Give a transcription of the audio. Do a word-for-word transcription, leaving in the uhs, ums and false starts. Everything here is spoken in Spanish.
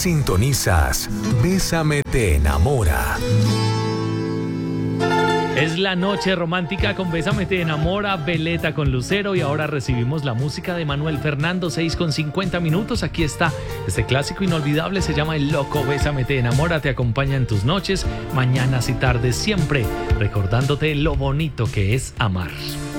Sintonizas Bésame te enamora. Es la noche romántica con Bésame te enamora, Veleta con Lucero, y ahora recibimos la música de Manuel Fernando, seis con cincuenta minutos. Aquí está este clásico inolvidable, se llama El Loco. Bésame te enamora, te acompaña en tus noches, mañanas y tardes, siempre recordándote lo bonito que es amar.